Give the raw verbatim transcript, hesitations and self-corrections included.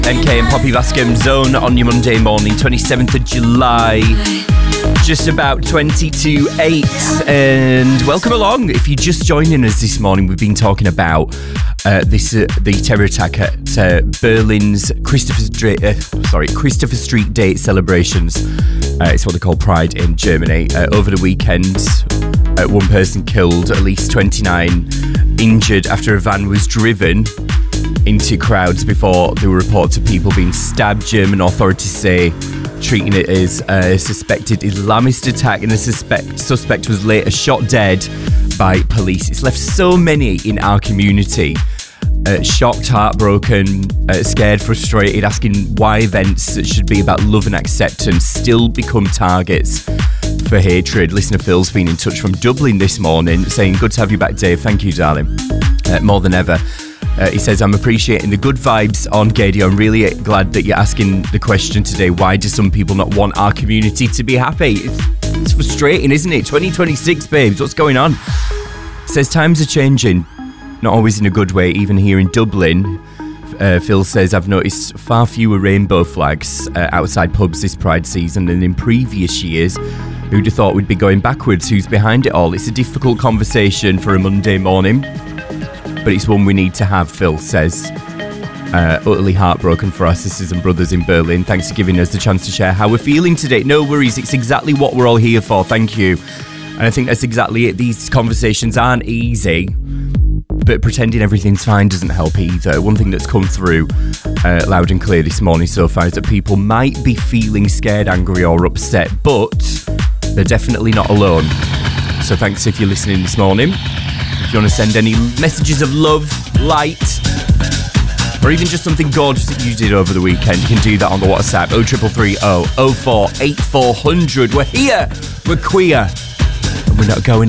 M K and Poppy Vascum, Zone on your Monday morning, twenty-seventh of July, just about twenty to eight. And welcome along. If you're just joining us this morning, we've been talking about uh, this uh, the terror attack at uh, Berlin's Christopher Street, uh, sorry, Christopher Street Day celebrations. Uh, it's what they call Pride in Germany. Uh, over the weekend, uh, one person killed, at least twenty-nine injured after a van was driven into crowds before there were reports of people being stabbed. German authorities say treating it as a suspected Islamist attack, and the suspect suspect was later shot dead by police. It's left so many in our community uh, shocked, heartbroken, uh, scared, frustrated, asking why events that should be about love and acceptance still become targets for hatred. Listener Phil's been in touch from Dublin this morning saying, good to have you back, Dave. Thank you, darling. Uh, more than ever. Uh, he says, I'm appreciating the good vibes on Gadio. I'm really glad that you're asking the question today. Why do some people not want our community to be happy? It's, it's frustrating, isn't it? twenty twenty-six, babes. What's going on? Says times are changing. Not always in a good way, even here in Dublin. Uh, Phil says, I've noticed far fewer rainbow flags uh, outside pubs this Pride season than in previous years. Who'd have thought we'd be going backwards? Who's behind it all? It's a difficult conversation for a Monday morning, but it's one we need to have, Phil says. Uh, utterly heartbroken for our sisters and brothers in Berlin. Thanks for giving us the chance to share how we're feeling today. No worries, it's exactly what we're all here for. Thank you. And I think that's exactly it. These conversations aren't easy, but pretending everything's fine doesn't help either. One thing that's come through uh, loud and clear this morning so far is that people might be feeling scared, angry or upset, but they're definitely not alone. So thanks if you're listening this morning. If you want to send any messages of love, light, or even just something gorgeous that you did over the weekend, you can do that on the WhatsApp oh three three three oh oh four eight four hundred. We're here, we're queer, and we're not going